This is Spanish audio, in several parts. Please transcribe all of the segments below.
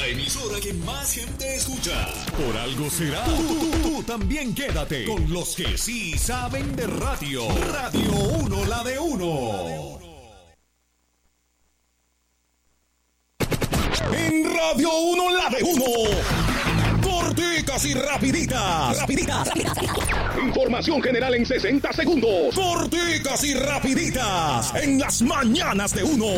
La emisora que más gente escucha. Por algo será. Tú también quédate con los que sí saben de radio. Radio 1, la de 1. En Radio 1, la de 1. Corticas y rapiditas. Información general en 60 segundos. Corticas y rapiditas. En las mañanas de 1.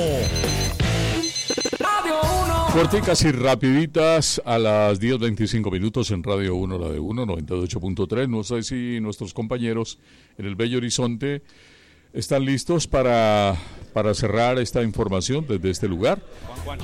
Radio 1. Corticas y rapiditas a las 10:25 minutos en Radio 1, la de 1, 98.3. No sé si nuestros compañeros en el Bello Horizonte están listos para cerrar esta información desde este lugar. Juan.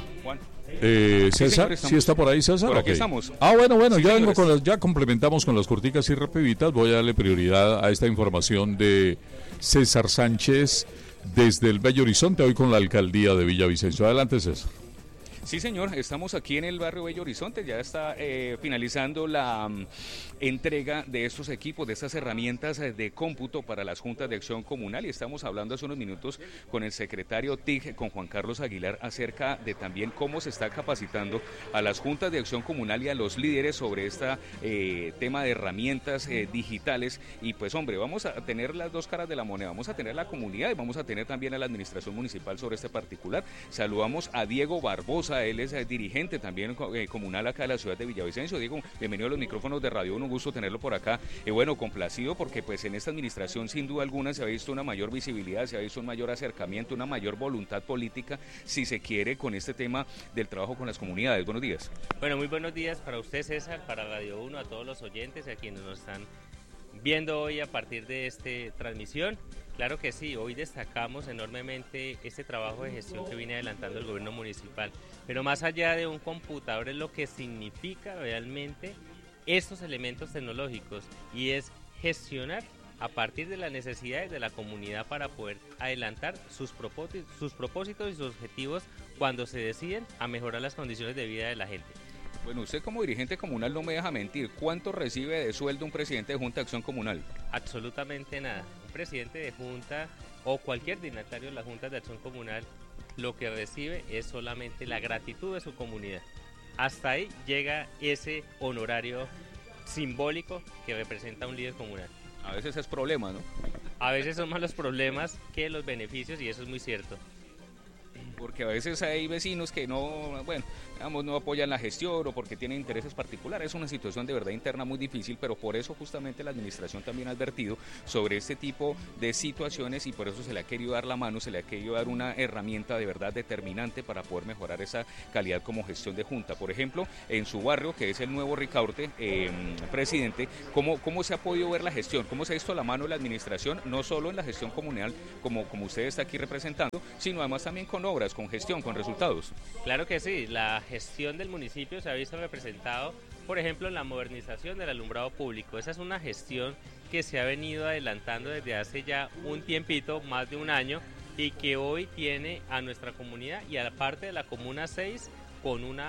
César, ¿sí está por ahí, César? Por aquí Okay. estamos. Bueno, Sí, ya señores. vengo ya complementamos con las corticas y rapiditas. Voy a darle prioridad a esta información de César Sánchez desde el Bello Horizonte, hoy con la alcaldía de Villavicencio. Adelante, César. Sí, señor, estamos aquí en el barrio Bello Horizonte, ya está finalizando la entrega de estos equipos, de estas herramientas de cómputo para las juntas de acción comunal, y estamos hablando hace unos minutos con el secretario TIC, con Juan Carlos Aguilar, acerca de también cómo se está capacitando a las juntas de acción comunal y a los líderes sobre este tema de herramientas digitales. Y pues hombre, vamos a tener las dos caras de la moneda, vamos a tener la comunidad y vamos a tener también a la administración municipal sobre este particular. Saludamos a Diego Barbosa. Él es dirigente también comunal acá de la ciudad de Villavicencio. Diego, bienvenido a los micrófonos de Radio 1, un gusto tenerlo por acá. Bueno, complacido porque pues en esta administración sin duda alguna se ha visto una mayor visibilidad, se ha visto un mayor acercamiento, una mayor voluntad política, si se quiere, con este tema del trabajo con las comunidades. Buenos días. Bueno, muy buenos días para usted, César, para Radio 1, a todos los oyentes y a quienes nos están viendo hoy a partir de esta transmisión. Claro que sí, hoy destacamos enormemente este trabajo de gestión que viene adelantando el gobierno municipal, pero más allá de un computador es lo que significa realmente estos elementos tecnológicos, y es gestionar a partir de las necesidades de la comunidad para poder adelantar sus propósitos y sus objetivos cuando se deciden a mejorar las condiciones de vida de la gente. Bueno, usted como dirigente comunal no me deja mentir. ¿Cuánto recibe de sueldo un presidente de Junta de Acción Comunal? Absolutamente nada. Un presidente de Junta o cualquier dignatario de la Junta de Acción Comunal lo que recibe es solamente la gratitud de su comunidad. Hasta ahí llega ese honorario simbólico que representa un líder comunal. A veces es problema, ¿no? A veces son más los problemas que los beneficios, y eso es muy cierto. Porque a veces hay vecinos que no apoyan la gestión o porque tienen intereses particulares. Es una situación de verdad interna muy difícil, pero por eso justamente la administración también ha advertido sobre este tipo de situaciones, y por eso se le ha querido dar la mano, se le ha querido dar una herramienta de verdad determinante para poder mejorar esa calidad como gestión de junta. Por ejemplo, en su barrio, que es el Nuevo Ricaurte, presidente, ¿cómo se ha podido ver la gestión? ¿Cómo se ha visto la mano de la administración, no solo en la gestión comunal, como usted está aquí representando, sino además también con obras, con gestión, con resultados? Claro que sí, la gestión del municipio se ha visto representado, por ejemplo, en la modernización del alumbrado público. Esa es una gestión que se ha venido adelantando desde hace ya un tiempito, más de un año, y que hoy tiene a nuestra comunidad y a la parte de la Comuna 6 con un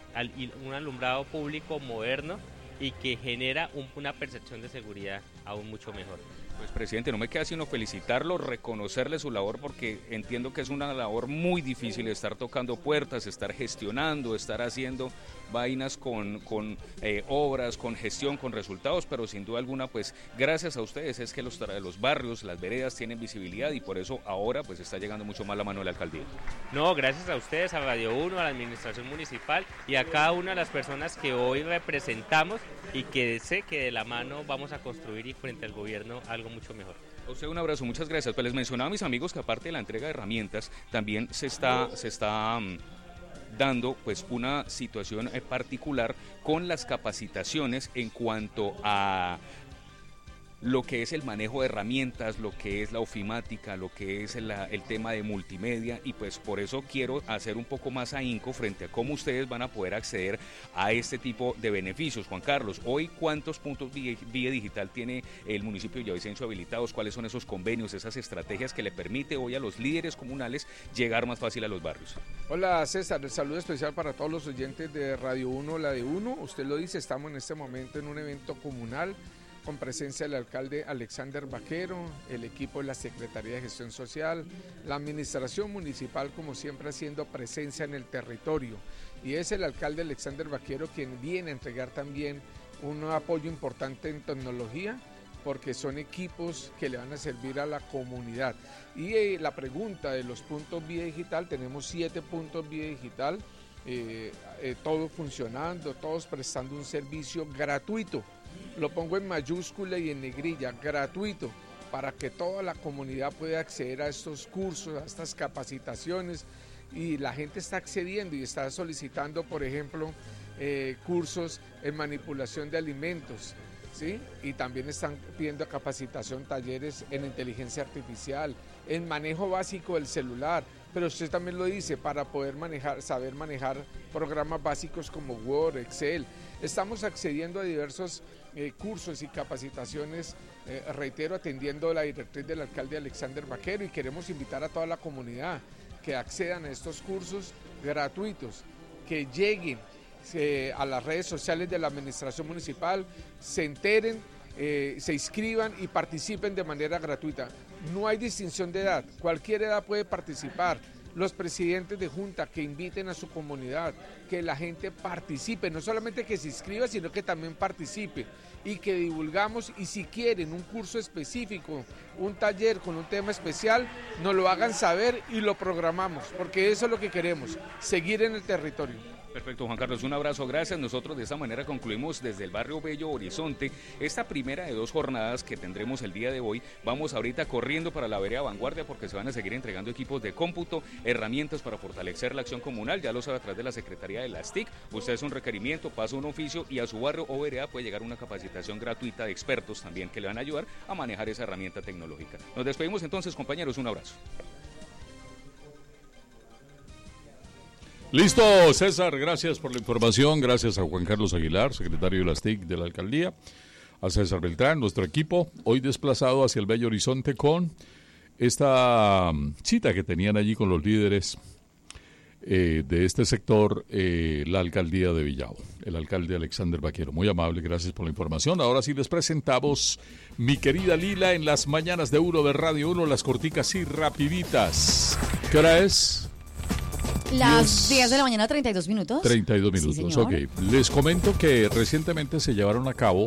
alumbrado público moderno y que genera una percepción de seguridad aún mucho mejor. Pues presidente, no me queda sino felicitarlo, reconocerle su labor, porque entiendo que es una labor muy difícil estar tocando puertas, estar gestionando, estar haciendo vainas con obras, con gestión, con resultados, pero sin duda alguna, pues gracias a ustedes es que los barrios, las veredas tienen visibilidad, y por eso ahora pues está llegando mucho más la mano de la alcaldía. No, gracias a ustedes, a Radio 1, a la administración municipal y a cada una de las personas que hoy representamos, y que sé que de la mano vamos a construir, y frente al gobierno, algo mucho mejor. A usted un abrazo, muchas gracias. Pues les mencionaba a mis amigos que aparte de la entrega de herramientas, también se está dando pues una situación particular con las capacitaciones en cuanto a lo que es el manejo de herramientas, lo que es la ofimática, lo que es el tema de multimedia, y pues por eso quiero hacer un poco más ahínco frente a cómo ustedes van a poder acceder a este tipo de beneficios. Juan Carlos, hoy ¿cuántos puntos vía digital tiene el municipio de Villavicencio habilitados? ¿Cuáles son esos convenios, esas estrategias que le permite hoy a los líderes comunales llegar más fácil a los barrios? Hola César, el saludo especial para todos los oyentes de Radio 1, la de 1. Usted lo dice, estamos en este momento en un evento comunal con presencia del alcalde Alexander Vaquero, el equipo de la Secretaría de Gestión Social, la administración municipal, como siempre, haciendo presencia en el territorio. Y es el alcalde Alexander Vaquero quien viene a entregar también un apoyo importante en tecnología, porque son equipos que le van a servir a la comunidad. Y la pregunta de los puntos vía digital, tenemos 7 puntos vía digital, todos funcionando, todos prestando un servicio gratuito. Lo pongo en mayúscula y en negrilla, gratuito, para que toda la comunidad pueda acceder a estos cursos, a estas capacitaciones, y la gente está accediendo y está solicitando, por ejemplo, cursos en manipulación de alimentos, ¿sí? Y también están pidiendo capacitación, talleres en inteligencia artificial, en manejo básico del celular, pero usted también lo dice, para poder saber manejar programas básicos como Word, Excel. Estamos accediendo a diversos cursos y capacitaciones, reitero, atendiendo la directriz del alcalde Alexander Vaquero, y queremos invitar a toda la comunidad que accedan a estos cursos gratuitos, que lleguen a las redes sociales de la administración municipal, se enteren, se inscriban y participen de manera gratuita. No hay distinción de edad, cualquier edad puede participar. Los presidentes de junta que inviten a su comunidad, que la gente participe, no solamente que se inscriba, sino que también participe, y que divulgamos, y si quieren un curso específico, un taller con un tema especial, nos lo hagan saber y lo programamos, porque eso es lo que queremos, seguir en el territorio. Perfecto, Juan Carlos, un abrazo, gracias. Nosotros de esta manera concluimos desde el barrio Bello Horizonte esta primera de 2 jornadas que tendremos el día de hoy. Vamos ahorita corriendo para la vereda Vanguardia, porque se van a seguir entregando equipos de cómputo, herramientas para fortalecer la acción comunal. Ya lo sabe, a través de la Secretaría de las TIC, usted hace un requerimiento, pasa un oficio, y a su barrio o vereda puede llegar una capacitación gratuita de expertos también que le van a ayudar a manejar esa herramienta tecnológica. Nos despedimos entonces, compañeros, un abrazo. Listo, César, gracias por la información, gracias a Juan Carlos Aguilar, secretario de las TIC de la Alcaldía, a César Beltrán, nuestro equipo, hoy desplazado hacia el Bello Horizonte con esta cita que tenían allí con los líderes de este sector, la Alcaldía de Villavo, el alcalde Alexander Vaquero. Muy amable, gracias por la información. Ahora sí les presentamos, mi querida Lila, en las mañanas de Uno de Radio 1, las corticas y rapiditas. ¿Qué hora es? Las 10 de la mañana, 32 minutos. 32 minutos, sí, ok. Les comento que recientemente se llevaron a cabo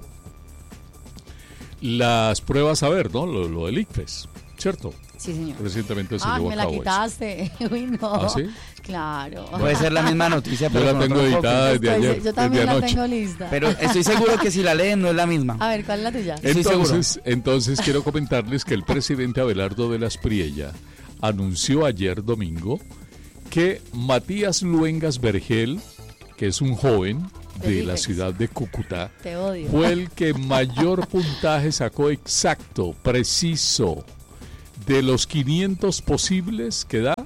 las pruebas a ver, ¿no? Lo del ICFES, ¿cierto? Sí, señor. Recientemente se llevó a cabo. Me la quitaste. Uy, no. ¿Ah, sí? Claro. Puede ser la misma noticia, pero yo la tengo editada desde ayer. Yo también desde la anoche. tengo lista. Pero estoy seguro que si la leen no es la misma. A ver, ¿cuál es la tuya? Entonces quiero comentarles que el presidente Abelardo de las Priella anunció ayer domingo que Matías Luengas Vergel, que es un joven de la ciudad de Cúcuta, fue el que mayor puntaje sacó exacto, preciso, de los 500 posibles que da,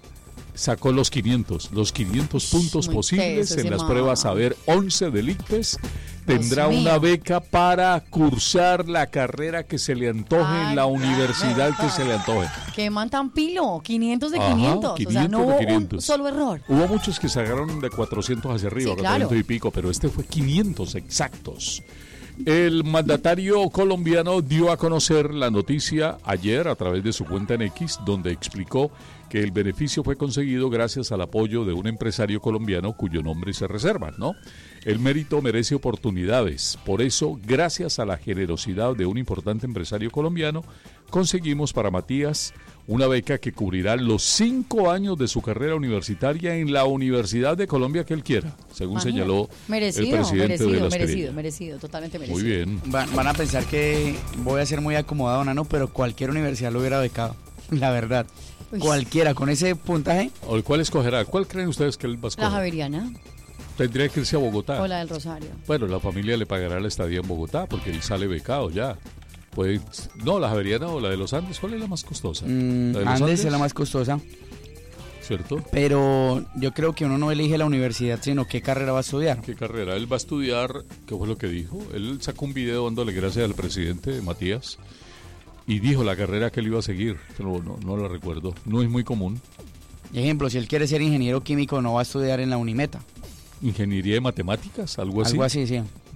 sacó los 500 puntos muy posibles en las man. pruebas a ver 11 del ICFES. Tendrá una beca para cursar la carrera que se le antoje en la universidad que se le antoje. ¿Qué man tan pilo? 500 de 500. Ajá, 500 o sea, no hubo de 500. un solo error. Hubo muchos que sacaron de 400 hacia arriba, Sí, 400 claro. y pico, pero este fue 500 exactos. El mandatario colombiano dio a conocer la noticia ayer a través de su cuenta en X, donde explicó que el beneficio fue conseguido gracias al apoyo de un empresario colombiano cuyo nombre se reserva, ¿no? El mérito merece oportunidades. Por eso, gracias a la generosidad de un importante empresario colombiano, conseguimos para Matías una beca que cubrirá los 5 años de su carrera universitaria en la Universidad de Colombia que él quiera, según señaló el presidente de las Priella. Merecido, totalmente merecido. Muy bien. Van a pensar que voy a ser muy acomodado, Nano, pero cualquier universidad lo hubiera becado. La verdad. Uy. Cualquiera con ese puntaje. ¿Cuál escogerá? ¿Cuál creen ustedes que él va a escoger? La Javeriana Tendría que irse a Bogotá. o la del Rosario. Bueno, la familia le pagará la estadía en Bogotá porque él sale becado ya. No, la Javeriana o la de los Andes, ¿cuál es la más costosa? ¿La de los Andes es la más costosa. ¿Cierto? Pero yo creo que uno no elige la universidad, sino qué carrera va a estudiar. ¿Qué carrera? Él va a estudiar, ¿qué fue lo que dijo? Él sacó un video dándole gracias al presidente Matías y dijo la carrera que él iba a seguir. Pero no la recuerdo. No es muy común. Ejemplo, si él quiere ser ingeniero químico, no va a estudiar en la Unimeta. ¿Ingeniería de matemáticas? ¿Algo así? Algo así, sí.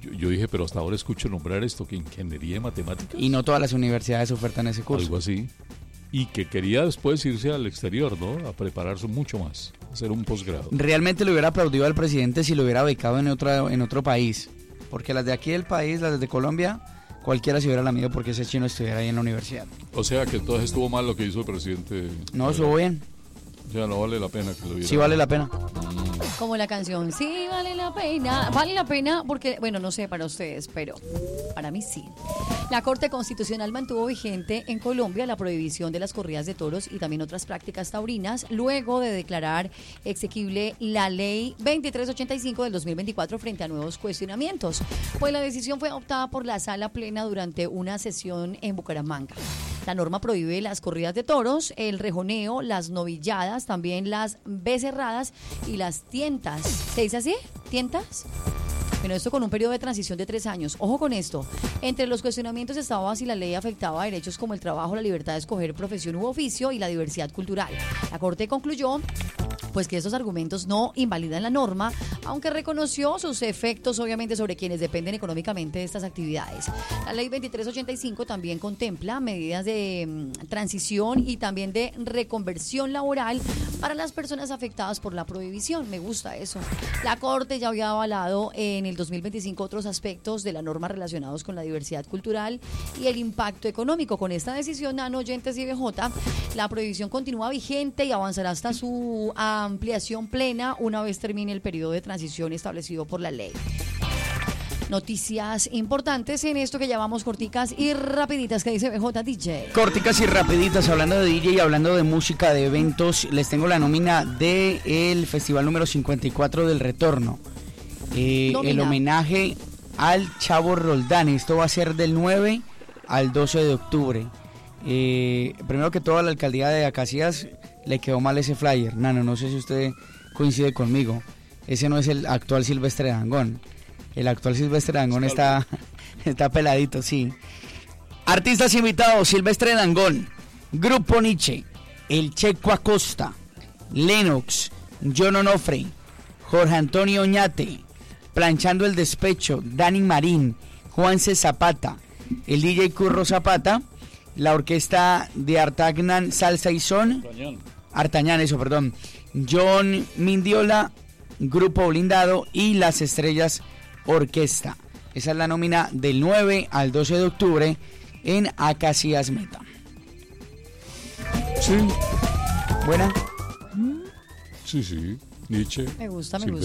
yo dije, pero hasta ahora escucho nombrar esto, que ingeniería de matemáticas. Y no todas las universidades ofertan ese curso. Algo así. Y que quería después irse al exterior, ¿no? A prepararse mucho más, hacer un posgrado. Realmente le hubiera aplaudido al presidente si lo hubiera becado en otro país. Porque las de aquí del país, las de Colombia, cualquiera se hubiera lamido porque ese chino estuviera ahí en la universidad. O sea que entonces estuvo mal lo que hizo el presidente. No, estuvo bien. Ya no vale la pena que lo hubiera. Sí vale la pena. Como la canción, sí vale la pena. Vale la pena porque, bueno, no sé para ustedes, pero para mí sí. La Corte Constitucional mantuvo vigente en Colombia la prohibición de las corridas de toros y también otras prácticas taurinas, luego de declarar exequible la Ley 2385 del 2024 frente a nuevos cuestionamientos. Pues la decisión fue adoptada por la Sala Plena durante una sesión en Bucaramanga. La norma prohíbe las corridas de toros, el rejoneo, las novilladas, también las becerradas y las tientas. ¿Se dice así? ¿Tientas? Bueno, esto con un periodo de transición de 3 años. Ojo con esto. Entre los cuestionamientos estaba si la ley afectaba derechos como el trabajo, la libertad de escoger profesión u oficio y la diversidad cultural. La Corte concluyó pues que estos argumentos no invalidan la norma, aunque reconoció sus efectos obviamente sobre quienes dependen económicamente de estas actividades. La ley 2385 también contempla medidas de transición y también de reconversión laboral para las personas afectadas por la prohibición. Me gusta eso. La Corte ya había avalado en el 2025 otros aspectos de la norma relacionados con la diversidad cultural y el impacto económico. Con esta decisión, Nano, oyentes y BJ, la prohibición continúa vigente y avanzará hasta su ampliación plena una vez termine el periodo de transición establecido por la ley. Noticias importantes en esto que llamamos corticas y rapiditas, que dice BJ DJ. Corticas y rapiditas, hablando de DJ y hablando de música, de eventos, les tengo la nómina del Festival número 54 del Retorno. El homenaje al Chavo Roldán. Esto va a ser del 9 al 12 de octubre. Primero que todo, a la alcaldía de Acacias le quedó mal ese flyer. Nano, no sé si usted coincide conmigo. Ese no es el actual Silvestre Dangond. El actual Silvestre Dangond está peladito, sí. Artistas invitados: Silvestre Dangond, Grupo Nietzsche, El Checo Acosta, Lennox, John Onofre, Jorge Antonio Oñate, Planchando el Despecho, Dani Marín, Juanse Zapata, el DJ Curro Zapata, la orquesta de Artañán Salsa y Son, Artañán, John Mindiola, Grupo Blindado y Las Estrellas Orquesta. Esa es la nómina del 9 al 12 de octubre en Acacias Meta. Sí. ¿Buena? Sí. Nietzsche. Me gusta. Me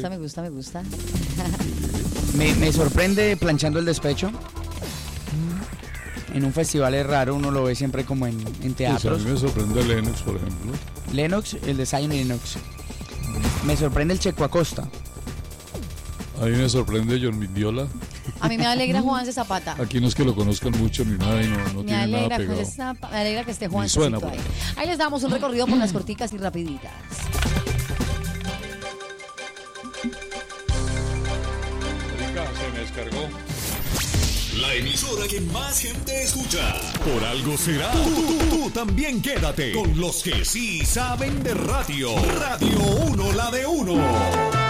sorprende Planchando el Despecho. En un festival es raro, uno lo ve siempre como en teatros. Pues a mí me sorprende Lennox, por ejemplo. Lennox, el de Zion y Lennox. Me sorprende el Checo Acosta. A mí me sorprende John Mindiola. A mí me alegra Juanse Zapata. Aquí no es que lo conozcan mucho ni nada y no tiene nada pegado. Me alegra que esté Juanse suena, ahí. Ahí les damos un recorrido por las corticas y rapiditas. Se me descargó. La emisora que más gente escucha. Por algo será. Tú también quédate con los que sí saben de radio. Radio 1, la de 1.